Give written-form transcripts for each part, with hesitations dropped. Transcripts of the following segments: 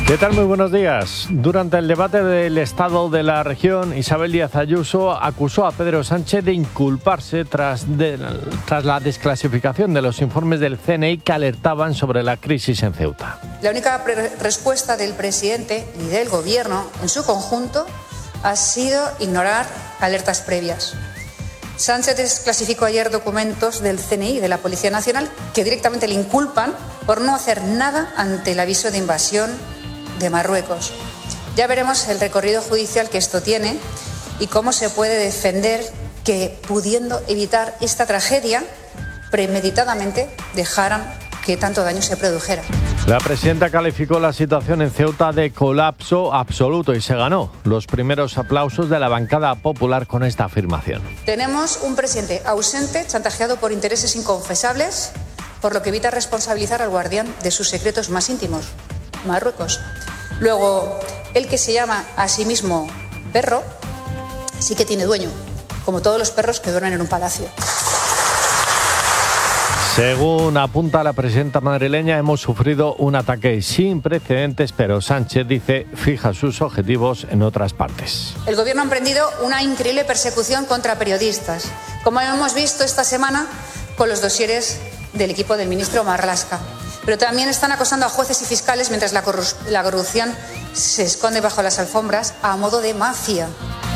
¿Qué tal? Muy buenos días. Durante el debate del estado de la región, Isabel Díaz Ayuso acusó a Pedro Sánchez de inculparse tras la desclasificación de los informes del CNI que alertaban sobre la crisis en Ceuta. La única respuesta del presidente y del Gobierno en su conjunto ha sido ignorar alertas previas. Sánchez desclasificó ayer documentos del CNI y de la Policía Nacional que directamente le inculpan por no hacer nada ante el aviso de invasión de Marruecos. Ya veremos el recorrido judicial que esto tiene y cómo se puede defender que, pudiendo evitar esta tragedia, premeditadamente dejaran que tanto daño se produjera. La presidenta calificó la situación en Ceuta de colapso absoluto y se ganó los primeros aplausos de la bancada popular con esta afirmación. Tenemos un presidente ausente, chantajeado por intereses inconfesables, por lo que evita responsabilizar al guardián de sus secretos más íntimos, Marruecos. Luego, el que se llama a sí mismo perro, sí que tiene dueño, como todos los perros que duermen en un palacio. Según apunta la presidenta madrileña, hemos sufrido un ataque sin precedentes, pero Sánchez dice fija sus objetivos en otras partes. El Gobierno ha emprendido una increíble persecución contra periodistas, como hemos visto esta semana con los dosieres del equipo del ministro Marlaska. Pero también están acosando a jueces y fiscales mientras la corrupción se esconde bajo las alfombras a modo de mafia.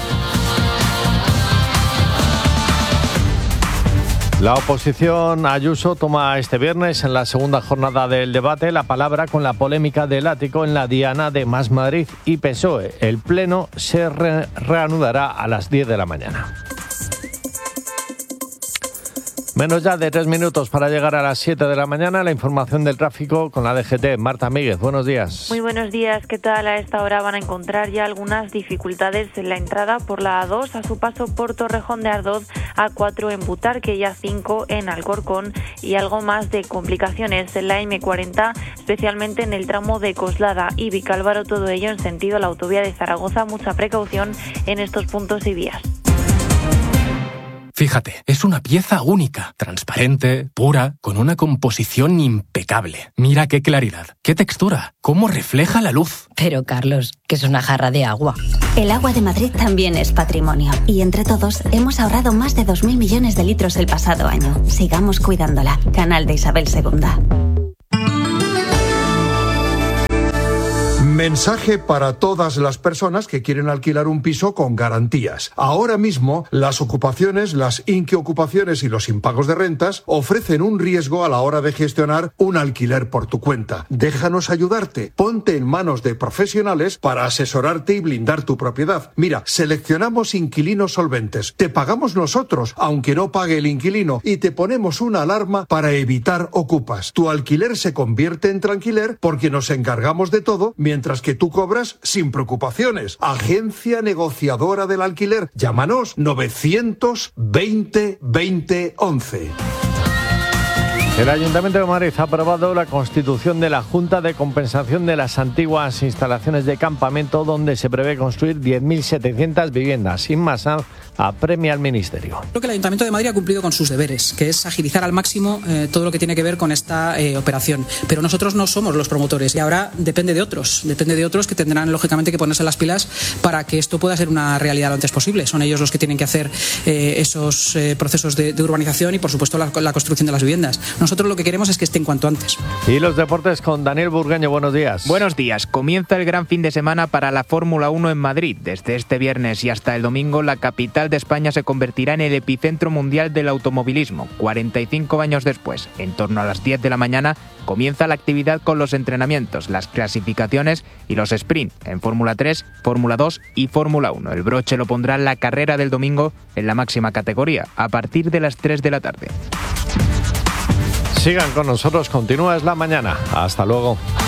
La oposición Ayuso toma este viernes, en la segunda jornada del debate, la palabra con la polémica del ático en la diana de Más Madrid y PSOE. El pleno se reanudará a las 10 de la mañana. Menos ya de 3 minutos para llegar a las 7 de la mañana. La información del tráfico con la DGT. Marta Míguez, buenos días. Muy buenos días. ¿Qué tal? A esta hora van a encontrar ya algunas dificultades en la entrada por la A2 a su paso por Torrejón de Ardoz, A4 en Butarque y A5 en Alcorcón, y algo más de complicaciones en la M40, especialmente en el tramo de Coslada y Vicálvaro, todo ello en sentido a la autovía de Zaragoza. Mucha precaución en estos puntos y vías. Fíjate, es una pieza única, transparente, pura, con una composición impecable. Mira qué claridad, qué textura, cómo refleja la luz. Pero Carlos, que es una jarra de agua. El agua de Madrid también es patrimonio y entre todos hemos ahorrado más de 2.000 millones de litros el pasado año. Sigamos cuidándola. Canal de Isabel II. Mensaje para todas las personas que quieren alquilar un piso con garantías. Ahora mismo, las ocupaciones, las inquiocupaciones y los impagos de rentas ofrecen un riesgo a la hora de gestionar un alquiler por tu cuenta. Déjanos ayudarte. Ponte en manos de profesionales para asesorarte y blindar tu propiedad. Mira, seleccionamos inquilinos solventes. Te pagamos nosotros, aunque no pague el inquilino, y te ponemos una alarma para evitar ocupas. Tu alquiler se convierte en tranquiler porque nos encargamos de todo, mientras que tú cobras sin preocupaciones. Agencia negociadora del alquiler. Llámanos 920 20 11. El Ayuntamiento de Madrid ha aprobado la constitución de la Junta de Compensación de las antiguas instalaciones de campamento, donde se prevé construir 10.700 viviendas. Sin más, apremia al Ministerio. Creo que el Ayuntamiento de Madrid ha cumplido con sus deberes, que es agilizar al máximo todo lo que tiene que ver con esta operación. Pero nosotros no somos los promotores y ahora depende de otros que tendrán lógicamente que ponerse las pilas para que esto pueda ser una realidad lo antes posible. Son ellos los que tienen que hacer esos procesos de urbanización y, por supuesto, la construcción de las viviendas. Nosotros lo que queremos es que estén cuanto antes. Y los deportes con Daniel Burgueño. Buenos días. Buenos días. Comienza el gran fin de semana para la Fórmula 1 en Madrid. Desde este viernes y hasta el domingo, la capital de España se convertirá en el epicentro mundial del automovilismo. 45 años después, en torno a las 10 de la mañana, comienza la actividad con los entrenamientos, las clasificaciones y los sprint en Fórmula 3, Fórmula 2 y Fórmula 1. El broche lo pondrá la carrera del domingo en la máxima categoría, a partir de las 3 de la tarde. Sigan con nosotros, continúa Es la Mañana. Hasta luego.